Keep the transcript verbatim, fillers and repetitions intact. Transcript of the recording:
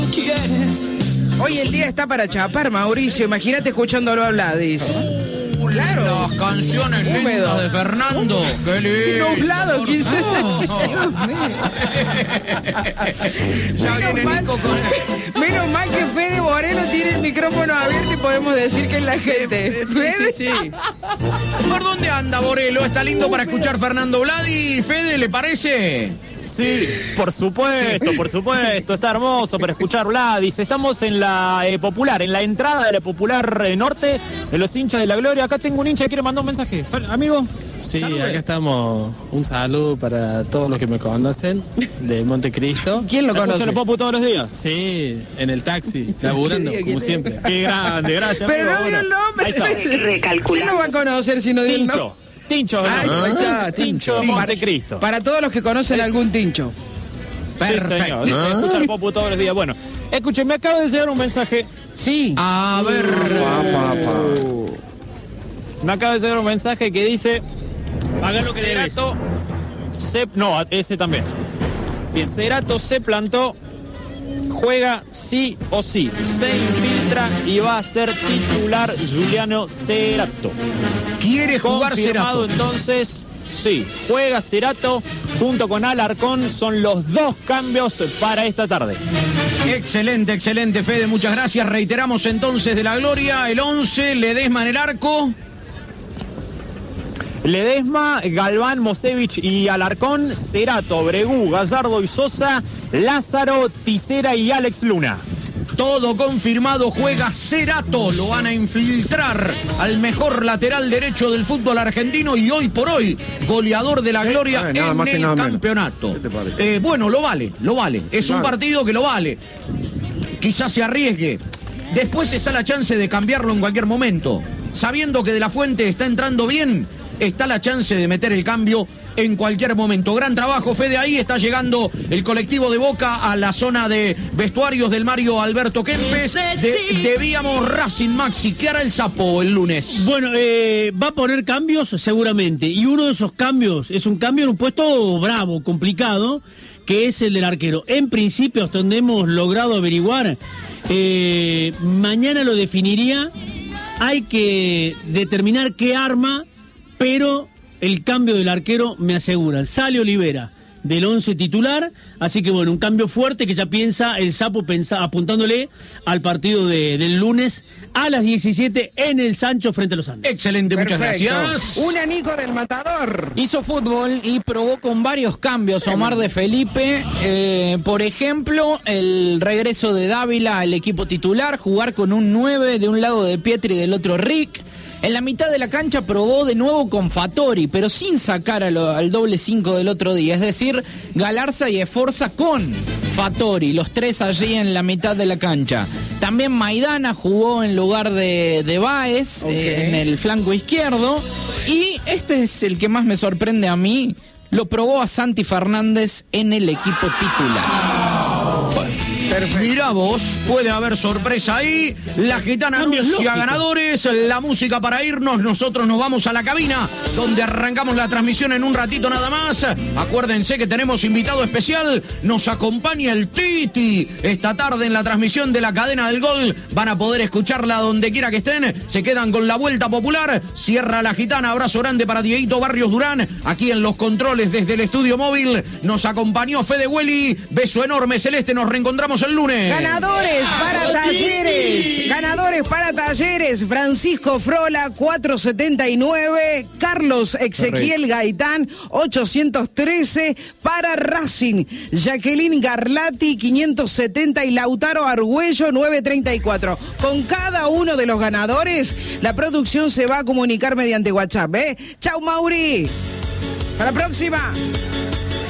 ¿Quieres? Hoy el día está para chapar, Mauricio. Imagínate escuchándolo a Vladis. Claro. Las canciones lindas de Fernando. Qué lindo. Nublado, quince Ya viene Nico con... Menos mal que Fede Moreno tiene el micrófono abierto y podemos decir que es la gente. Sí, sí, sí. ¿Por dónde anda Borelo? Está lindo para escuchar Fernando Vladi. Fede, ¿le parece? Sí, por supuesto, por supuesto. Está hermoso para escuchar Vladis. Estamos en la eh, Popular, en la entrada de la Popular eh, Norte, de los hinchas de la Gloria. Acá tengo un hincha que quiere mandar un mensaje. Amigo. Sí, Salude. acá estamos. Un saludo para todos los que me conocen de Montecristo. ¿Quién lo conoce? ¿Escucha los Popu todos los días? Sí, en el taxi, laburando, como siempre. Qué grande, gracias. Pero amigo. no dio el nombre. Ahí está. ¿Quién lo va a conocer si no dio el nombre? Tincho. Tincho, Ay, ¿no? ahí está, Tincho de Montecristo. Para todos los que conocen algún Tincho. Perfecto. Sí, señor. ¿Ah? Escucha el Popu todos los días. Bueno, escuchen, me acaba de llegar un mensaje. Sí. A ver. Me acaba de llegar un mensaje que dice... Hagan lo que Cerato se... No, ese también. Bien, Cerato se plantó, juega sí o sí. Se infiltra y va a ser titular Giuliano Cerato. ¿Quiere jugar Confirmado, Cerato? Entonces, sí, juega Cerato junto con Alarcón. Son los dos cambios para esta tarde. Excelente, excelente, Fede, muchas gracias. Reiteramos entonces de la Gloria, el once, Ledesma en el arco. Ledesma, Galván, Mosevich y Alarcón, Cerato, Bregú, Gallardo y Sosa, Lázaro, Tisera y Alex Luna. Todo confirmado, juega Cerato, lo van a infiltrar al mejor lateral derecho del fútbol argentino y hoy por hoy goleador de la Gloria Ay, nada en más que el nada menos. campeonato. ¿Qué te parece? Eh, bueno, lo vale, lo vale. Es un Claro. partido que lo vale. Quizás se arriesgue. Después está la chance de cambiarlo en cualquier momento. Sabiendo que De la Fuente está entrando bien, está la chance de meter el cambio en cualquier momento. Gran trabajo, Fede, ahí está llegando el colectivo de Boca a la zona de vestuarios del Mario Alberto Kempes. De, debíamos Racing, Maxi. ¿Qué hará el Sapo el lunes? Bueno, eh, va a poner cambios seguramente, y uno de esos cambios es un cambio en un puesto bravo, complicado, que es el del arquero. En principio, hasta donde hemos logrado averiguar, eh, mañana lo definiría. Hay que determinar qué arma, pero el cambio del arquero me aseguran. Sale Olivera del once titular, así que bueno, un cambio fuerte que ya piensa el Sapo pensa, apuntándole al partido de, del lunes a las diecisiete en el Sancho frente a los Andes. Excelente, muchas Perfecto. gracias. Una Nico del Matador. Hizo fútbol y probó con varios cambios Omar de Felipe. Eh, por ejemplo, el regreso de Dávila al equipo titular, jugar con un nueve de un lado de Pietri y del otro Rick. En la mitad de la cancha probó de nuevo con Fattori, pero sin sacar a lo, al doble cinco del otro día. Es decir, Galarza y Esforza con Fattori, los tres allí en la mitad de la cancha. También Maidana jugó en lugar de, de Báez, Okay. eh, en el flanco izquierdo. Y este es el que más me sorprende a mí. Lo probó a Santi Fernández en el equipo titular. Mirá vos, puede haber sorpresa ahí. La Gitana Cambios anuncia lógicos. ganadores, la música para irnos. Nosotros nos vamos a la cabina, donde arrancamos la transmisión en un ratito nada más. Acuérdense que tenemos invitado especial. Nos acompaña el Titi esta tarde en la transmisión de la Cadena del Gol. Van a poder escucharla donde quiera que estén. Se quedan con la Vuelta Popular. Cierra la Gitana. Abrazo grande para Dieguito Barrios Durán. Aquí en los controles desde el estudio móvil nos acompañó Fede Welly. Beso enorme, Celeste. Nos reencontramos el lunes. Ganadores para Talleres. Ganadores para Talleres. Francisco Frola, cuatrocientos setenta y nueve. Carlos Ezequiel Gaitán, ochocientos trece. Para Racing, Jacqueline Garlati, quinientos setenta. Y Lautaro Argüello, novecientos treinta y cuatro. Con cada uno de los ganadores, la producción se va a comunicar mediante WhatsApp. ¿eh? Chau, Mauri. Hasta la próxima.